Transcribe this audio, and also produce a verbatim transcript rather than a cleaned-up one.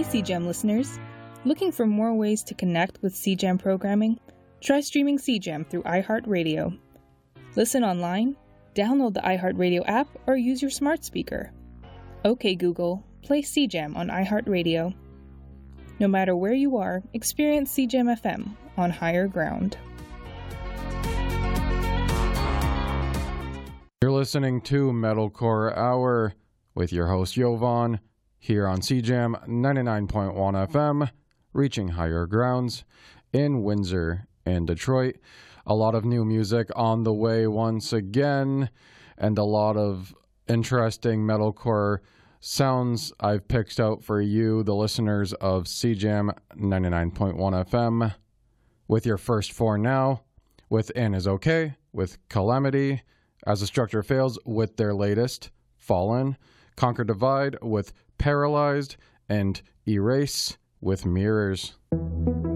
C G E M listeners. Looking for more ways to connect with C G E M programming? Try streaming C G E M through iHeartRadio. Listen online, download the iHeartRadio app, or use your smart speaker. OK Google, play C G E M on iHeartRadio. No matter where you are, experience C G E M F M on higher ground. You're listening to Metalcore Hour with your host Jovan here on C G E M ninety-nine point one F M, reaching higher grounds in Windsor and Detroit. A lot of new music on the way once again, and a lot of interesting metalcore sounds I've picked out for you, the listeners of C G E M ninety-nine point one F M. With your first four now, Within Is Okay, with Calamity, As the Structure Fails with their latest, Fallen, Conquer Divide with Paralyzed, and Erase with Mirrors.